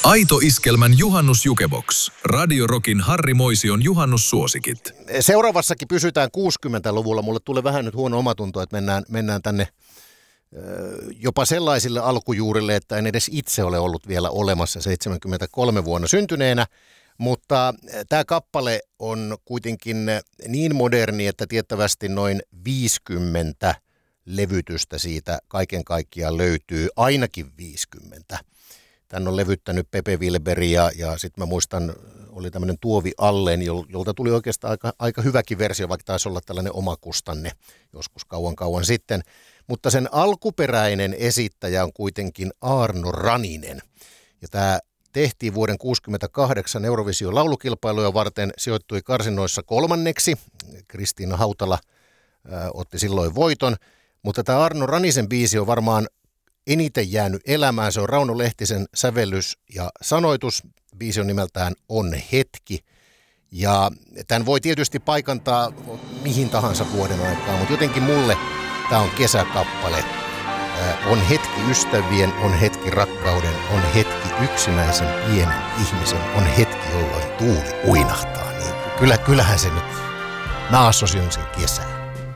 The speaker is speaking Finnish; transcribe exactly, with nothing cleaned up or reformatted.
Aito Iskelmän juhannusjukebox. Radio Rockin Harri Moision juhannussuosikit. Seuraavassakin pysytään kuusikymmentäluvulla. Mulle tulee vähän nyt huono omatunto, että mennään, mennään tänne jopa sellaisille alkujuurille, että en edes itse ole ollut vielä olemassa seitsemänkymmentäkolme vuonna syntyneenä. Mutta tämä kappale on kuitenkin niin moderni, että tiettävästi noin viisikymmentä levytystä siitä kaiken kaikkiaan löytyy, ainakin viisikymmentä. Tän on levyttänyt Pepe Wilberi ja, ja sitten mä muistan, oli tämmöinen Tuovi Allen, jolta tuli oikeastaan aika, aika hyväkin versio, vaikka taisi olla tällainen omakustanne joskus kauan kauan sitten. Mutta sen alkuperäinen esittäjä on kuitenkin Aarno Raninen. Ja tämä tehtiin vuoden tuhatyhdeksänsataakuusikymmentäkahdeksan Eurovision laulukilpailuja varten, sijoittui karsinoissa kolmanneksi. Kristiina Hautala ää, otti silloin voiton. Mutta tämä Aarno Ranisen biisi on varmaan eniten jäänyt elämään. Se on Rauno Lehtisen sävellys ja sanoitus. Biisi on nimeltään On hetki. Ja tämän voi tietysti paikantaa mihin tahansa vuoden aikaan, mutta jotenkin mulle tämä on kesäkappale. On hetki ystävien, on hetki rakkauden, on hetki yksinäisen pienen ihmisen, on hetki, jolloin tuuli uinahtaa. Niin kyllä, kyllähän se nyt, mä assosioin sen kesään.